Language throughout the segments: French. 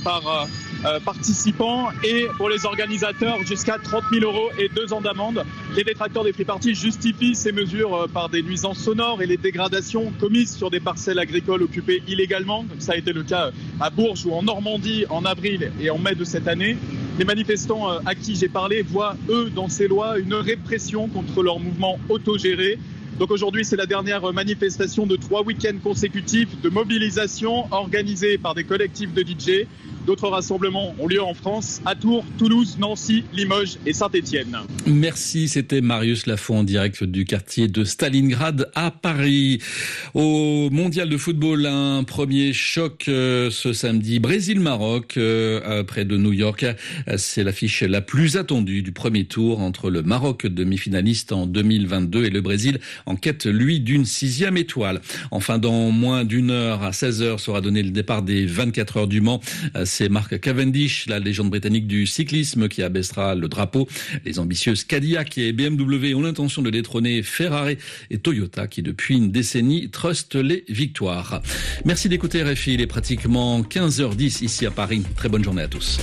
par participant et pour les organisateurs jusqu'à 30 000 € et 2 ans d'amende. Les détracteurs des free parties justifient ces mesures par des nuisances sonores et les dégradations commises sur des parcelles agricoles occupées illégalement, comme ça a été le cas à Bourges ou en Normandie en avril et en mai de cette année. Les manifestants à qui j'ai parlé voient, eux, dans ces lois, une répression contre leur mouvement autogéré. Donc aujourd'hui, c'est la dernière manifestation de 3 week-ends consécutifs de mobilisation organisée par des collectifs de DJ. D'autres rassemblements ont lieu en France, à Tours, Toulouse, Nancy, Limoges et Saint-Étienne. Merci, c'était Marius Lafont en direct du quartier de Stalingrad à Paris. Au mondial de football, un premier choc ce samedi, Brésil-Maroc près de New York. C'est l'affiche la plus attendue du premier tour entre le Maroc, demi-finaliste en 2022, et le Brésil en quête, lui, d'une 6e étoile. Enfin, dans moins d'une heure, à 16h, sera donné le départ des 24 heures du Mans. C'est Mark Cavendish, la légende britannique du cyclisme, qui abaissera le drapeau. Les ambitieuses Cadillac et BMW ont l'intention de détrôner Ferrari et Toyota, qui depuis une décennie trustent les victoires. Merci d'écouter RFI, il est pratiquement 15h10 ici à Paris. Très bonne journée à tous.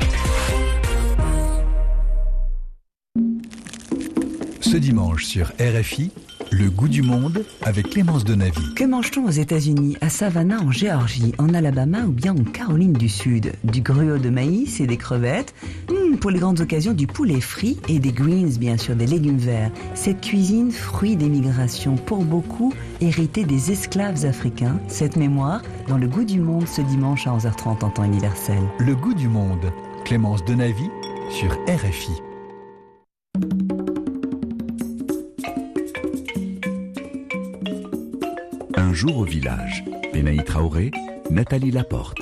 Ce dimanche sur RFI, le goût du monde avec Clémence Donavy. Que mange-t-on aux États-Unis, à Savannah, en Géorgie, en Alabama ou bien en Caroline du Sud? Du gruau de maïs et des crevettes. Pour les grandes occasions, du poulet frit et des greens, bien sûr, des légumes verts. Cette cuisine, fruit des migrations, pour beaucoup, héritée des esclaves africains. Cette mémoire, dans le goût du monde, ce dimanche à 11h30 en temps universel. Le goût du monde, Clémence Donavy sur RFI. Un jour au village. Benaï Traoré, Nathalie Laporte.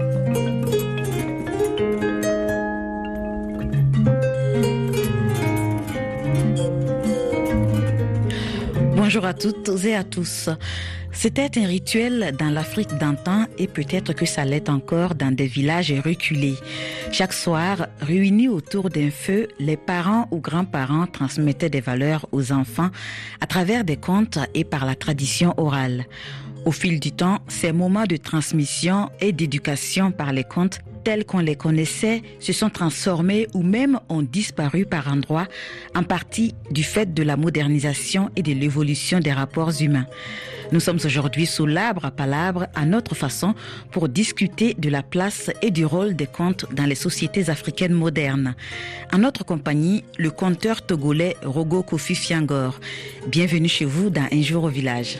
Bonjour à toutes et à tous. C'était un rituel dans l'Afrique d'antan et peut-être que ça l'est encore dans des villages reculés. Chaque soir, réunis autour d'un feu, les parents ou grands-parents transmettaient des valeurs aux enfants à travers des contes et par la tradition orale. Au fil du temps, ces moments de transmission et d'éducation par les contes tels qu'on les connaissait se sont transformés ou même ont disparu par endroits, en partie du fait de la modernisation et de l'évolution des rapports humains. Nous sommes aujourd'hui sous l'arbre à palabres à notre façon pour discuter de la place et du rôle des contes dans les sociétés africaines modernes. En notre compagnie, le conteur togolais Rogo Kofi Fiangor. Bienvenue chez vous dans Un jour au village.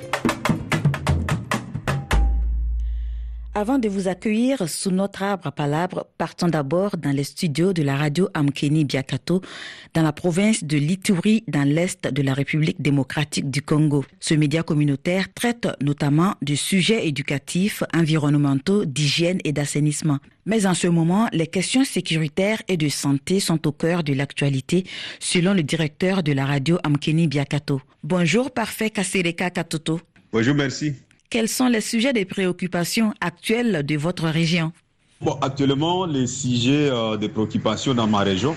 Avant de vous accueillir sous notre arbre à palabres, partons d'abord dans les studios de la radio Amkeni Biakato, dans la province de l'Ituri, dans l'est de la République démocratique du Congo. Ce média communautaire traite notamment de sujets éducatifs, environnementaux, d'hygiène et d'assainissement. Mais en ce moment, les questions sécuritaires et de santé sont au cœur de l'actualité, selon le directeur de la radio Amkeni Biakato. Bonjour, Parfait Kasereka Katoto. Bonjour, merci. Quels sont les sujets de préoccupation actuels de votre région? Actuellement, les sujets de préoccupation dans ma région,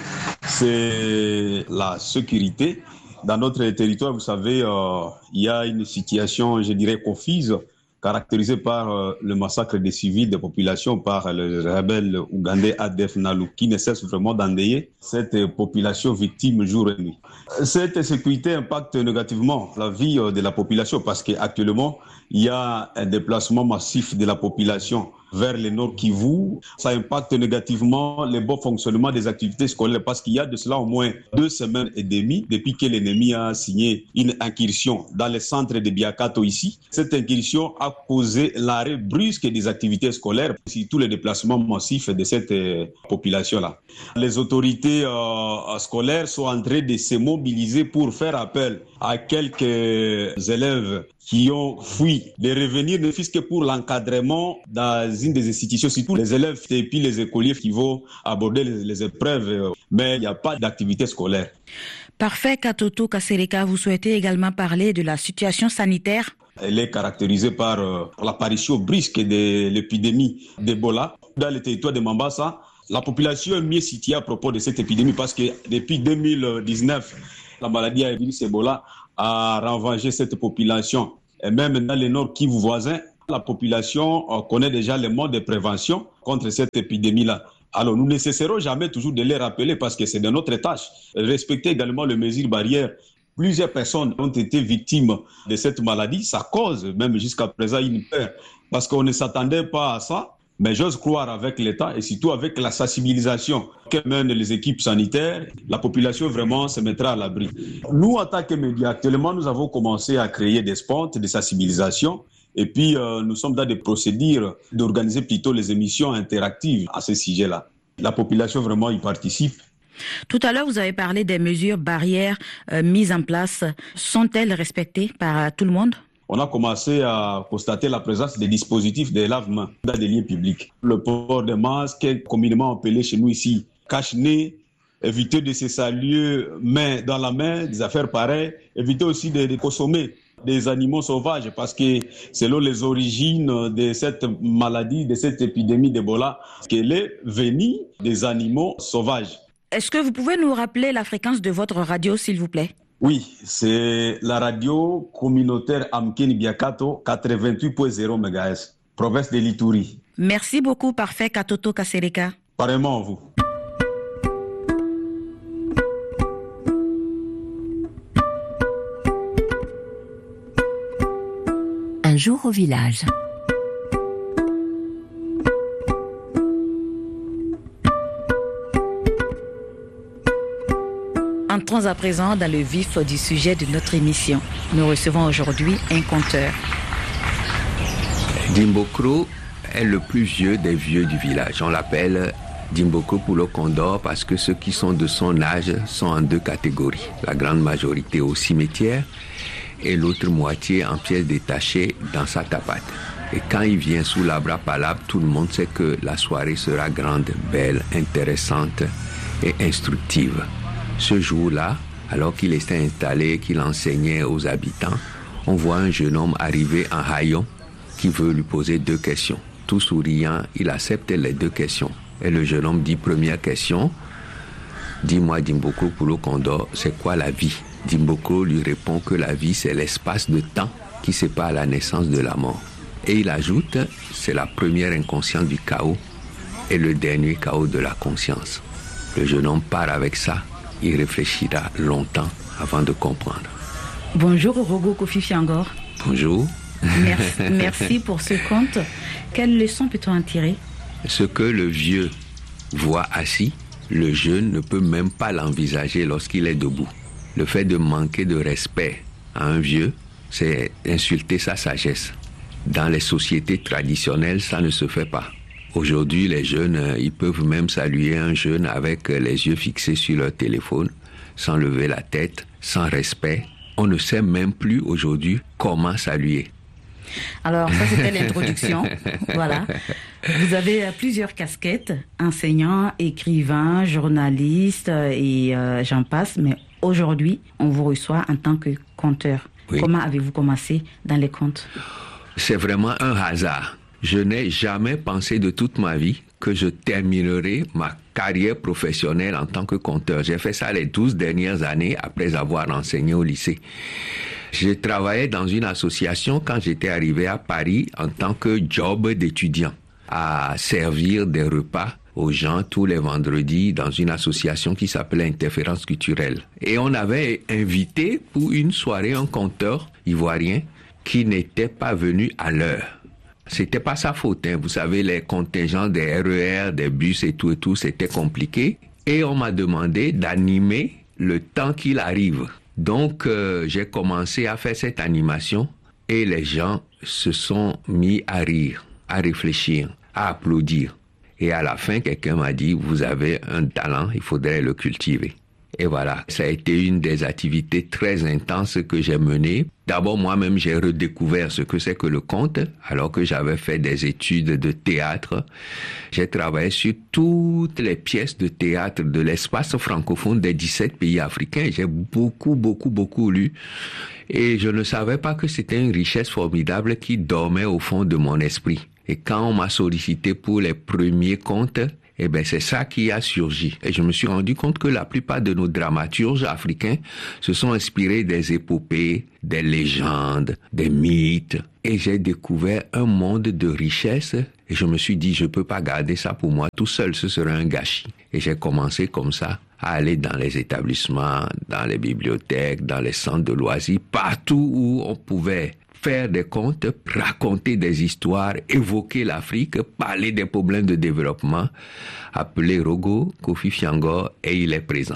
c'est la sécurité. Dans notre territoire, vous savez, il y a une situation, je dirais, confuse, caractérisée par le massacre des civils, des populations, par le rebelle ougandais ADF Nalu, qui ne cesse vraiment d'endeuiller cette population victime jour et nuit. Cette sécurité impacte négativement la vie de la population parce qu'actuellement, il y a un déplacement massif de la population vers le Nord Kivu. Ça impacte négativement le bon fonctionnement des activités scolaires parce qu'il y a de cela au moins 2 semaines et demie depuis que l'ennemi a signé une incursion dans le centre de Biakato ici. Cette incursion a causé l'arrêt brusque des activités scolaires, surtout les déplacements massifs de cette population-là. Les autorités scolaires sont en train de se mobiliser pour faire appel à quelques élèves qui ont fui, de revenir ne fût-ce que pour l'encadrement dans une des institutions, surtout les élèves et puis les écoliers qui vont aborder les épreuves, mais il n'y a pas d'activité scolaire. Parfait, Katoto Kasereka, vous souhaitez également parler de la situation sanitaire? Elle est caractérisée par l'apparition brusque de l'épidémie d'Ebola dans le territoire de Mambasa. La population est mieux située à propos de cette épidémie parce que depuis 2019, la maladie à virus Ebola a ravagé cette population. Et même dans le Nord Kivu voisin, La population connaît déjà les modes de prévention contre cette épidémie-là. Alors, nous ne cesserons jamais toujours de les rappeler parce que c'est de notre tâche. Respecter également les mesures barrières. Plusieurs personnes ont été victimes de cette maladie. Ça cause même jusqu'à présent une peur parce qu'on ne s'attendait pas à ça. Mais j'ose croire avec l'État et surtout avec la sensibilisation que mènent les équipes sanitaires, la population vraiment se mettra à l'abri. Nous, en tant que médias, actuellement, nous avons commencé à créer des spots de sensibilisation. Et puis, nous sommes dans des procédures d'organiser plutôt les émissions interactives à ce sujet-là. La population vraiment y participe. Tout à l'heure, vous avez parlé des mesures barrières mises en place. Sont-elles respectées par tout le monde ? On a commencé à constater la présence des dispositifs de lave-mains dans des lieux publics. Le port de masques, communément appelé chez nous ici cache-nez, éviter de se saluer main dans la main, des affaires pareilles, éviter aussi de consommer des animaux sauvages parce que selon les origines de cette maladie, de cette épidémie d'Ebola, qu'elle est venue des animaux sauvages. Est-ce que vous pouvez nous rappeler la fréquence de votre radio, s'il vous plaît ? Oui, c'est la radio communautaire Amkeni Biakato 88.0 MHz, province de l'Ituri. Merci beaucoup, parfait Katoto Kasereka. Pareillement à vous. Un jour au village. Entrons à présent dans le vif du sujet de notre émission. Nous recevons aujourd'hui un conteur. Dimbokro est le plus vieux des vieux du village. On l'appelle Dimbokro Pulo Condor parce que ceux qui sont de son âge sont en deux catégories. La grande majorité au cimetière et l'autre moitié en pièces détachées dans sa tapate. Et quand il vient sous l'Abra Palab, tout le monde sait que la soirée sera grande, belle, intéressante et instructive. Ce jour-là, alors qu'il était installé, qu'il enseignait aux habitants, on voit un jeune homme arriver en haillon qui veut lui poser 2 questions. Tout souriant, il accepte les 2 questions. Et le jeune homme dit, première question, dis-moi Dimbokro Pulo Condor, c'est quoi la vie? Dimbokro lui répond que la vie, c'est l'espace de temps qui sépare la naissance de la mort. Et il ajoute, c'est la première inconscience du chaos et le dernier chaos de la conscience. Le jeune homme part avec ça. Il réfléchira longtemps avant de comprendre. Bonjour Rogo Kofi Fiangor. Bonjour. Merci pour ce conte. Quelle leçon peut-on en tirer? Ce que le vieux voit assis, le jeune ne peut même pas l'envisager lorsqu'il est debout. Le fait de manquer de respect à un vieux, c'est insulter sa sagesse. Dans les sociétés traditionnelles, ça ne se fait pas. Aujourd'hui, les jeunes, ils peuvent même saluer un jeune avec les yeux fixés sur leur téléphone, sans lever la tête, sans respect. On ne sait même plus aujourd'hui comment saluer. Alors, ça c'était l'introduction. Voilà. Vous avez plusieurs casquettes, enseignant, écrivain, journaliste et j'en passe. Mais aujourd'hui, on vous reçoit en tant que conteur. Oui. Comment avez-vous commencé dans les contes? C'est vraiment un hasard. Je n'ai jamais pensé de toute ma vie que je terminerai ma carrière professionnelle en tant que conteur. J'ai fait ça les 12 dernières années après avoir enseigné au lycée. Je travaillais dans une association quand j'étais arrivé à Paris en tant que job d'étudiant, à servir des repas aux gens tous les vendredis dans une association qui s'appelait Interférence culturelle. Et on avait invité pour une soirée un conteur ivoirien qui n'était pas venu à l'heure. C'était pas sa faute, hein. Vous savez, les contingents des RER, des bus et tout, c'était compliqué. Et on m'a demandé d'animer le temps qu'il arrive. Donc, j'ai commencé à faire cette animation et les gens se sont mis à rire, à réfléchir, à applaudir. Et à la fin, quelqu'un m'a dit, vous avez un talent, il faudrait le cultiver. Et voilà, ça a été une des activités très intenses que j'ai menées. D'abord, moi-même, j'ai redécouvert ce que c'est que le conte, alors que j'avais fait des études de théâtre. J'ai travaillé sur toutes les pièces de théâtre de l'espace francophone des 17 pays africains. J'ai beaucoup lu. Et je ne savais pas que c'était une richesse formidable qui dormait au fond de mon esprit. Et quand on m'a sollicité pour les premiers contes, eh ben c'est ça qui a surgi. Et je me suis rendu compte que la plupart de nos dramaturges africains se sont inspirés des épopées, des légendes, des mythes. Et j'ai découvert un monde de richesse. Et je me suis dit, je peux pas garder ça pour moi tout seul, ce serait un gâchis. Et j'ai commencé comme ça à aller dans les établissements, dans les bibliothèques, dans les centres de loisirs, partout où on pouvait faire des contes, raconter des histoires, évoquer l'Afrique, parler des problèmes de développement, appeler Rogo, Kofi Fiangor, et il est présent.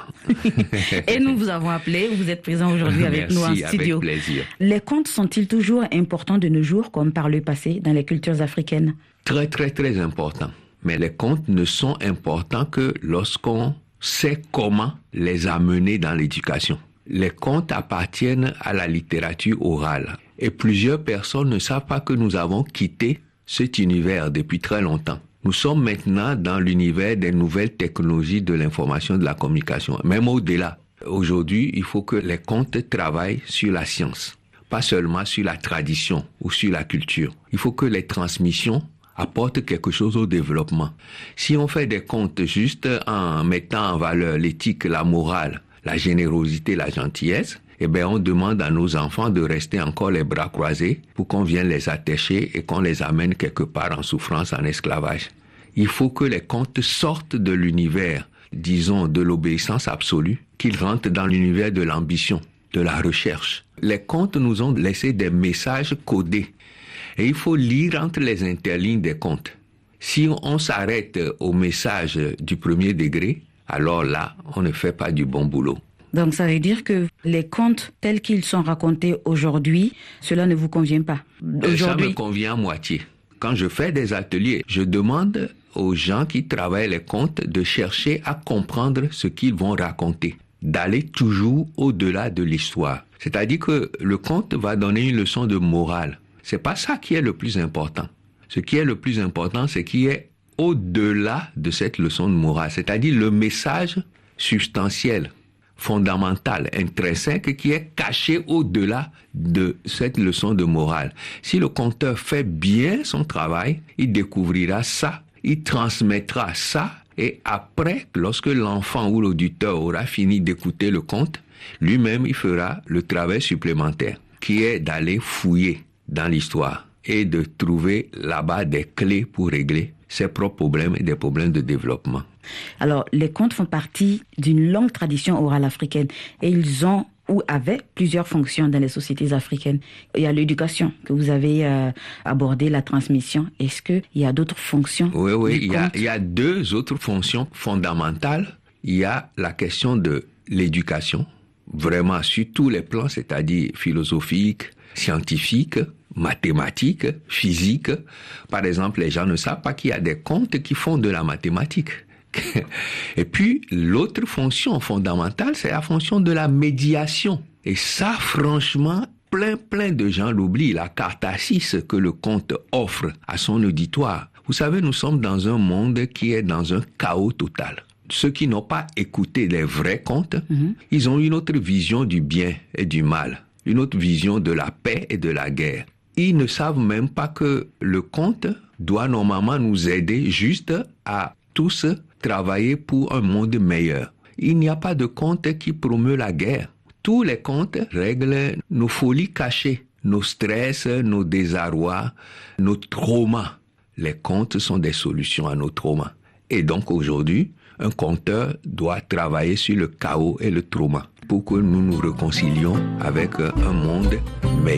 Et nous vous avons appelé, vous êtes présent aujourd'hui avec nous en studio. Avec plaisir. Les contes sont-ils toujours importants de nos jours, comme par le passé, dans les cultures africaines? Très, très, très importants. Mais les contes ne sont importants que lorsqu'on sait comment les amener dans l'éducation. Les contes appartiennent à la littérature orale. Et plusieurs personnes ne savent pas que nous avons quitté cet univers depuis très longtemps. Nous sommes maintenant dans l'univers des nouvelles technologies de l'information et de la communication, même au-delà. Aujourd'hui, il faut que les contes travaillent sur la science, pas seulement sur la tradition ou sur la culture. Il faut que les transmissions apportent quelque chose au développement. Si on fait des contes juste en mettant en valeur l'éthique, la morale, la générosité, la gentillesse, eh bien, on demande à nos enfants de rester encore les bras croisés pour qu'on vienne les attacher et qu'on les amène quelque part en souffrance, en esclavage. Il faut que les contes sortent de l'univers, disons, de l'obéissance absolue, qu'ils rentrent dans l'univers de l'ambition, de la recherche. Les contes nous ont laissé des messages codés et il faut lire entre les interlignes des contes. Si on s'arrête au message du premier degré, alors là, on ne fait pas du bon boulot. Donc ça veut dire que les contes tels qu'ils sont racontés aujourd'hui, cela ne vous convient pas? Ça me convient à moitié. Quand je fais des ateliers, je demande aux gens qui travaillent les contes de chercher à comprendre ce qu'ils vont raconter, d'aller toujours au-delà de l'histoire. C'est-à-dire que le conte va donner une leçon de morale. C'est pas ça qui est le plus important. Ce qui est le plus important, c'est qu'il y ait au-delà de cette leçon de morale, c'est-à-dire le message substantiel, fondamental, intrinsèque, qui est caché au-delà de cette leçon de morale. Si le conteur fait bien son travail, il découvrira ça, il transmettra ça, et après, lorsque l'enfant ou l'auditeur aura fini d'écouter le conte, lui-même, il fera le travail supplémentaire, qui est d'aller fouiller dans l'histoire et de trouver là-bas des clés pour régler ses propres problèmes et des problèmes de développement. Alors, les contes font partie d'une longue tradition orale africaine et ils ont ou avaient plusieurs fonctions dans les sociétés africaines. Il y a l'éducation que vous avez abordé, la transmission. Est-ce qu'il y a d'autres fonctions? Oui, il y a deux autres fonctions fondamentales. Il y a la question de l'éducation, vraiment sur tous les plans, c'est-à-dire philosophique, scientifique, mathématiques, physique. Par exemple, les gens ne savent pas qu'il y a des contes qui font de la mathématique. Et puis, l'autre fonction fondamentale, c'est la fonction de la médiation. Et ça, franchement, plein de gens l'oublient, la catharsis que le conte offre à son auditoire. Vous savez, nous sommes dans un monde qui est dans un chaos total. Ceux qui n'ont pas écouté les vrais contes, ils ont une autre vision du bien et du mal, une autre vision de la paix et de la guerre. Ils ne savent même pas que le conte doit normalement nous aider juste à tous travailler pour un monde meilleur. Il n'y a pas de conte qui promeut la guerre. Tous les contes règlent nos folies cachées, nos stress, nos désarrois, nos traumas. Les contes sont des solutions à nos traumas. Et donc aujourd'hui, un conteur doit travailler sur le chaos et le trauma pour que nous nous réconcilions avec un monde meilleur.